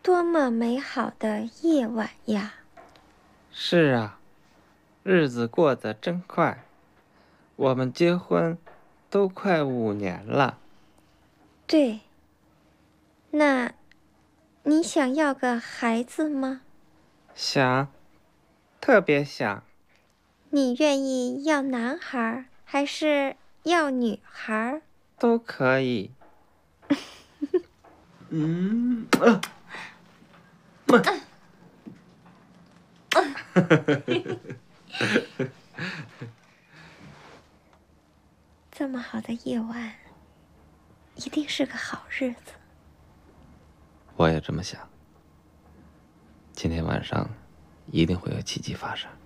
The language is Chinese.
多么美好的夜晚呀！ 是啊，日子过得真快，我们结婚都快5年了。 对，那你想要个孩子吗？ 想，特别想。 你愿意要男孩还是要女孩？ 都可以。嗯， 这么好的夜晚，一定是个好日子。 我也这么想。今天晚上一定会有奇迹发生。